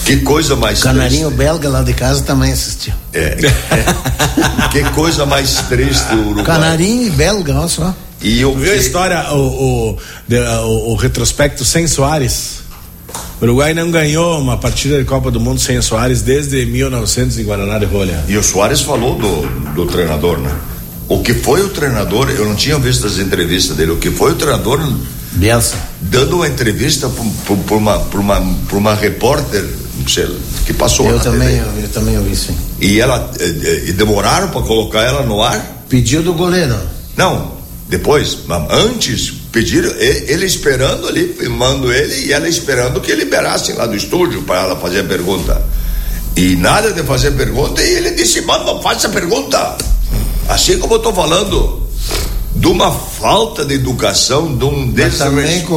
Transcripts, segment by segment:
Que coisa mais Canarinho triste. Belga lá de casa também assistiu. Que coisa mais triste o Uruguai. Canarinho e belga, olha só. E eu vi a história, o retrospecto sem Soares. O Uruguai não ganhou uma partida de Copa do Mundo sem o Soares desde 1900 em Guaraná de Rolha. E o Soares falou do treinador, né? O que foi o treinador, eu não tinha visto as entrevistas dele, o que foi o treinador Bielsa dando uma entrevista por uma repórter, não sei, que passou eu também ouvi, sim. E e demoraram para colocar ela no ar? Pediu do goleiro. Não, depois, antes pediram, ele esperando ali, filmando ele, e ela esperando que liberassem lá do estúdio para ela fazer a pergunta. E nada de fazer pergunta, e ele disse: mano, faça a pergunta. Assim como eu tô falando de uma falta de educação, de um desrespeito.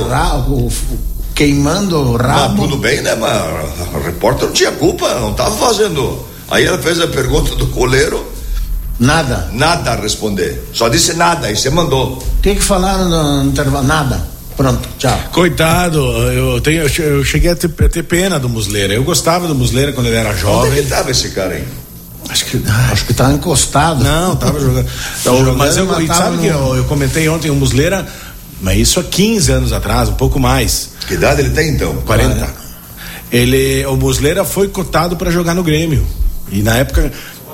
Queimando o rabo. Mas tudo bem, né? Mas a repórter não tinha culpa, não estava fazendo. Aí ela fez a pergunta do goleiro. Nada a responder. Só disse nada, aí você mandou. O que falaram no intervalo? Nada. Pronto, tchau. Coitado, eu cheguei a ter pena do Muslera. Eu gostava do Muslera quando ele era jovem. Onde é que tava esse cara aí? Acho que tava encostado. Não, tava jogando. Mas sabe que eu comentei ontem o Muslera, mas isso há 15 anos atrás, um pouco mais. Que idade ele tem então? 40. O Muslera foi cotado para jogar no Grêmio. E na época.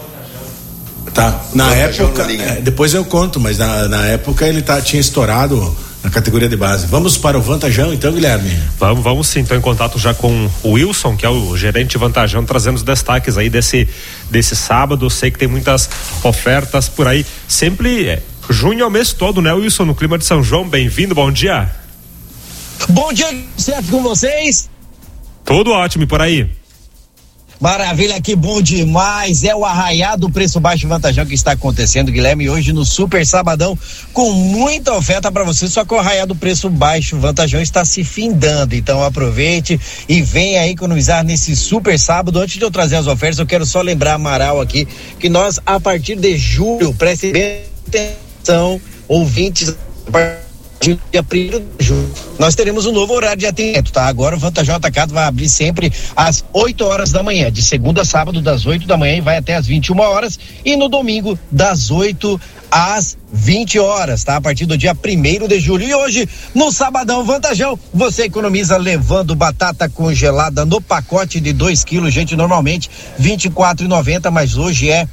Tá, na época. Depois eu conto, mas na época ele tinha estourado na categoria de base. Vamos para o Vantajão então, Guilherme? Vamos sim, estou em contato já com o Wilson, que é o gerente de Vantajão, trazendo os destaques aí desse sábado. Sei que tem muitas ofertas por aí, sempre junho é o mês todo, né, Wilson, no clima de São João. Bem-vindo, bom dia. Bom dia, certo com vocês? Tudo ótimo, e por aí? Maravilha, que bom demais. É o arraiá do preço baixo Vantajão que está acontecendo, Guilherme, hoje no Super Sabadão, com muita oferta para você. Só que o arraiá do preço baixo Vantajão está se findando, então aproveite e venha economizar nesse Super Sábado. Antes de eu trazer as ofertas, eu quero só lembrar, Amaral, aqui, que nós, a partir de julho, preste bem atenção, ouvintes, dia 1º de julho, nós teremos um novo horário de atendimento, tá? Agora o Vantajão Atacado vai abrir sempre às 8 horas da manhã, de segunda a sábado, das 8 da manhã e vai até às 21 horas, e no domingo, das 8 às 20 horas, tá? A partir do dia 1º de julho. E hoje, no Sabadão Vantajão, você economiza levando batata congelada no pacote de 2 quilos, gente, normalmente R$24,90, mas hoje é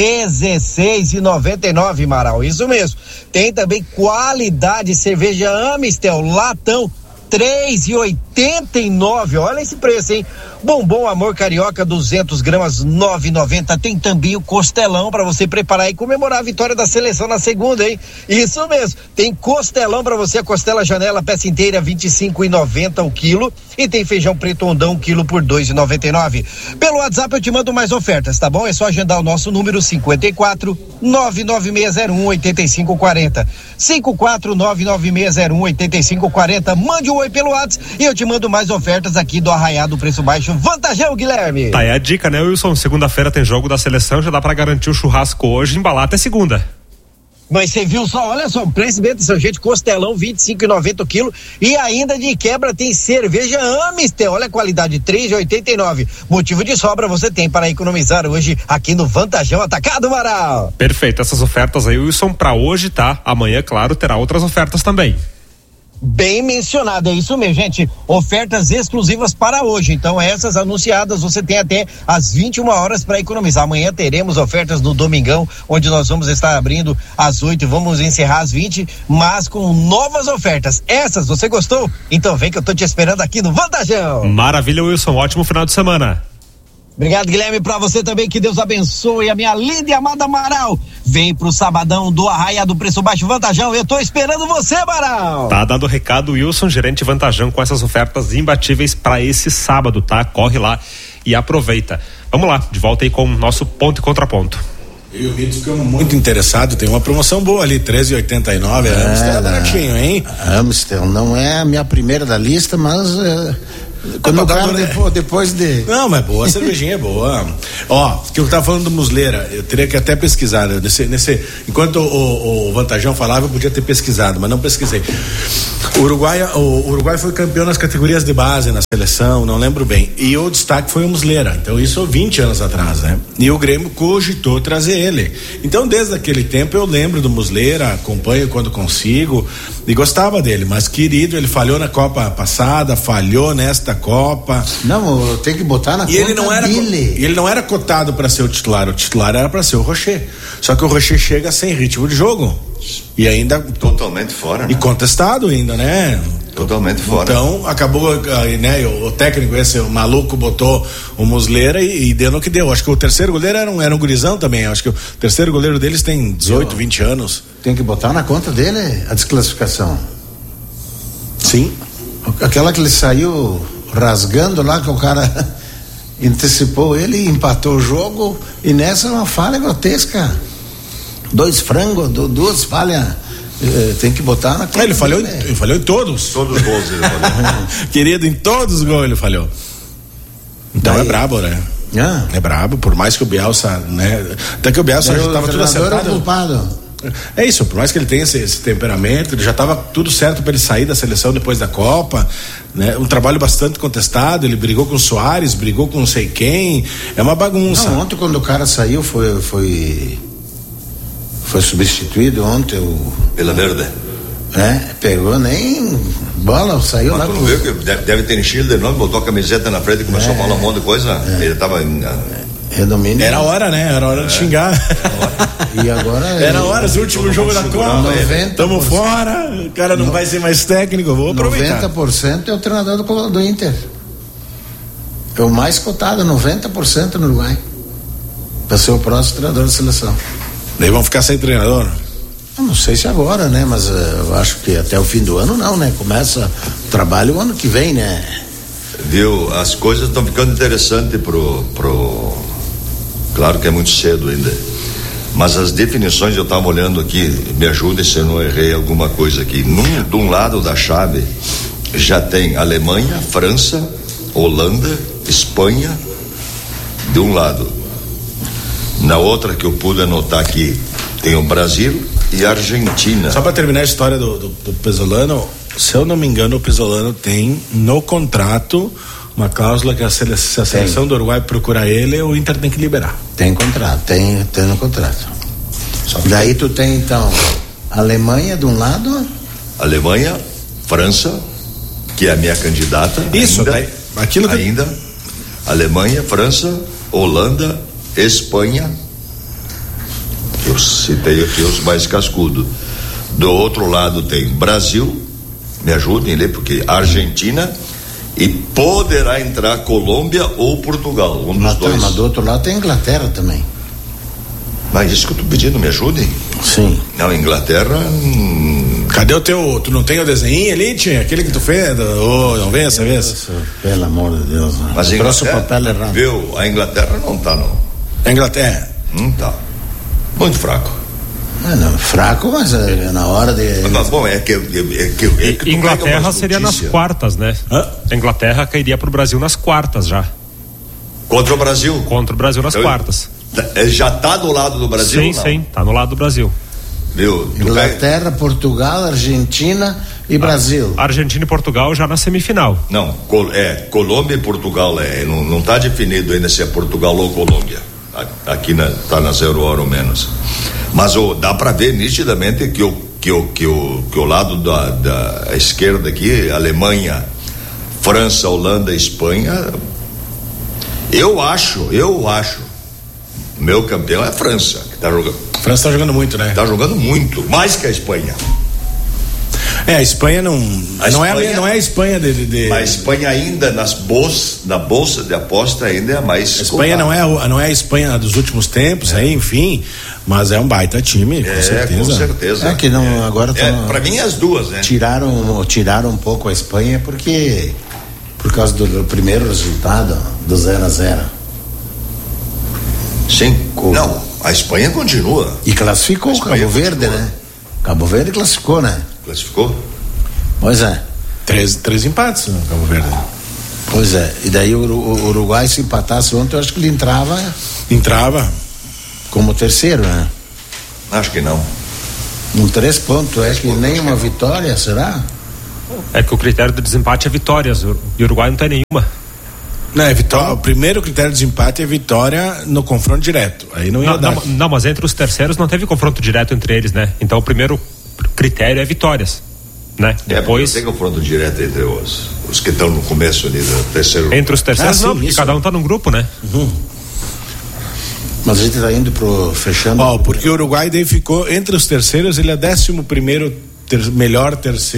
R$16,99, Maral, isso mesmo. Tem também qualidade cerveja Amistel latão, R$3,89, olha esse preço, hein? Bombom Amor Carioca 200 gramas, R$9,90. Tem também o costelão para você preparar e comemorar a vitória da seleção na segunda, hein? Isso mesmo, tem costelão para você, a costela Janela peça inteira R$25,90 o quilo, e tem feijão preto ondão 1 quilo por R$2,99. Pelo WhatsApp eu te mando mais ofertas, tá bom? É só agendar o nosso número 54 99601 8540, 54 99601 8540. Mande um oi pelo WhatsApp e eu te mando mais ofertas aqui do Arraiá do Preço Baixo Vantajão, Guilherme. Tá aí a dica, né, Wilson? Segunda-feira tem jogo da seleção, já dá pra garantir o churrasco hoje, embalar até segunda. Mas você viu só, olha só, preço bem atenção, gente, costelão R$25,90 o quilo, e ainda de quebra tem cerveja Amistel, olha a qualidade, R$3,89. Motivo de sobra você tem para economizar hoje aqui no Vantajão Atacado, Maral. Perfeito, essas ofertas aí, Wilson, pra hoje, tá? Amanhã, claro, terá outras ofertas também. Bem mencionado, é isso mesmo, gente, ofertas exclusivas para hoje, então essas anunciadas você tem até às 21 horas para economizar. Amanhã teremos ofertas no Domingão, onde nós vamos estar abrindo às 8 e vamos encerrar às 20, mas com novas ofertas. Essas, você gostou? Então vem que eu tô te esperando aqui no Vantajão. Maravilha, Wilson, ótimo final de semana. Obrigado, Guilherme, pra você também, que Deus abençoe a minha linda e amada Amaral. Vem pro Sabadão do Arraia do Preço Baixo Vantajão, eu tô esperando você, Amaral. Tá dado o recado, Wilson, gerente Vantajão, com essas ofertas imbatíveis para esse sábado, tá? Corre lá e aproveita. Vamos lá, de volta aí com o nosso ponto e contraponto. Eu e o Vitor ficamos muito interessados, tem uma promoção boa ali, R$13,89, Amistel é baratinho, hein? Amistel não é a minha primeira da lista, mas Quando o cara depois de... Não, mas boa, a cervejinha é boa. Ó, que eu tava falando do Muslera, eu teria que até pesquisar, né? Enquanto o Vantajão falava, eu podia ter pesquisado, mas não pesquisei. O Uruguai foi campeão nas categorias de base na seleção, não lembro bem, e o destaque foi o Muslera, então isso 20 anos atrás, né? E o Grêmio cogitou trazer ele. Então desde aquele tempo eu lembro do Muslera, acompanho quando consigo e gostava dele, mas querido, ele falhou na Copa passada, falhou nesta Copa. Não, tem que botar na conta dele. Ele não era cotado para ser o titular era para ser o Rocher. Só que o Rocher chega sem ritmo de jogo. E ainda totalmente fora, né? E contestado ainda, né? Totalmente fora. Então acabou, né? O técnico esse, o maluco, botou o Muslera e deu no que deu. Acho que o terceiro goleiro era um gurizão também. Acho que o terceiro goleiro deles tem 18, 20 anos. Tem que botar na conta dele a desclassificação. Sim. Aquela que ele saiu rasgando lá, que o cara antecipou ele e empatou o jogo, e nessa é uma falha grotesca. 2 frangos, 2 falhas, tem que botar na conta. Ele falhou em todos. Todos os gols ele falhou. Querido, em todos os gols ele falhou. Então é brabo, né? É brabo, por mais que o Bielsa, né? Até que o Bielsa já estava tudo acertado. É isso, por mais que ele tenha esse temperamento, ele já estava tudo certo para ele sair da seleção depois da Copa, né? Um trabalho bastante contestado, ele brigou com o Soares, brigou com não sei quem, é uma bagunça. Não, ontem quando o cara saiu foi substituído ontem Vila Verde. Pegou nem bola, saiu lá. Tu não viu que deve ter enchido de novo, botou a camiseta na frente e começou a falar um monte de coisa. Ele tava redomínio. Era hora, né? Era hora de xingar. E agora era hora, o último jogo da Copa. Tamo fora, o cara não vai ser mais técnico, eu vou aproveitar. 90% é o treinador do Inter. É o mais cotado, 90% no Uruguai. Para ser o próximo treinador da seleção. Daí vão ficar sem treinador? Eu não sei se agora, né? Mas eu acho que até o fim do ano não, né? Começa o trabalho o ano que vem, né? Viu? As coisas estão ficando interessantes Claro que é muito cedo ainda. Mas as definições, eu estava olhando aqui, me ajude se eu não errei alguma coisa aqui. De um lado da chave já tem Alemanha, França, Holanda, Espanha, de um lado. Na outra que eu pude anotar aqui tem o Brasil e a Argentina. Só para terminar a história do Pesolano, se eu não me engano, o Pesolano tem no contrato uma cláusula que se a seleção do Uruguai procurar ele, o Inter tem que liberar. Tem contrato, tem no contrato. Daí tu tem então Alemanha de um lado, Alemanha, França, que é a minha candidata. Isso, ainda Alemanha, França, Holanda, Espanha, que eu citei aqui os mais cascudos. Do outro lado tem Brasil, me ajudem ali, porque Argentina, e poderá entrar Colômbia ou Portugal, um dos dois. Mas do outro lado tem Inglaterra também. Mas isso que eu tô pedindo, me ajudem? Sim. Não, Inglaterra. Cadê o teu? Tu não tem o desenho ali, tia? Aquele que tu fez? Não vê essa vez? Pelo amor de Deus. Mas a Inglaterra, papel errado. Viu? A Inglaterra não tá, não. A Inglaterra? Não tá. Muito fraco. Não, fraco, mas na hora de. Mas bom, Inglaterra seria nas quartas, né? A Inglaterra cairia pro Brasil nas quartas já. Contra o Brasil? Contra o Brasil nas quartas. Já tá do lado do Brasil? Sim, tá no lado do Brasil. Viu? Inglaterra, Portugal, Argentina e Brasil. Argentina e Portugal já na semifinal. Não, Colômbia e Portugal não tá definido ainda se é Portugal ou Colômbia. Aqui tá na 0 hora ou menos. Mas dá para ver nitidamente que o lado da esquerda aqui, Alemanha, França, Holanda, Espanha, eu acho, meu campeão é a França, que tá jogando. A França tá jogando muito, né? Tá jogando muito, mais que a Espanha. A Espanha não é a Espanha de... A Espanha ainda na bolsa de aposta ainda é a mais. A Espanha não é a Espanha dos últimos tempos, enfim, mas é um baita time, com certeza. Com certeza. É que não, agora para mim as duas, né? Tiraram um pouco a Espanha por causa do primeiro resultado do 0-0. Sim. Não, a Espanha continua. E classificou o Cabo Verde, né? Cabo Verde classificou, né? Classificou? Pois é. 3 empates no Cabo Verde. Pois é, e daí o Uruguai, se empatasse ontem, eu acho que ele entrava como terceiro, né? Acho que não. Um 3 pontos, é que nem uma vitória, será? É que o critério do desempate é vitórias, e o Uruguai não tem nenhuma. Não, o primeiro critério de desempate é vitória no confronto direto. Aí não ia dar. Não, mas entre os terceiros não teve confronto direto entre eles, né? Então o primeiro critério é vitórias, né? Depois tem confronto direto entre os que estão no começo ali do terceiro. Entre os terceiros não, porque cada um tá num grupo, né? Mas a gente tá indo fechando. Porque o Uruguai daí ficou entre os terceiros, ele é 11º melhor terceiro.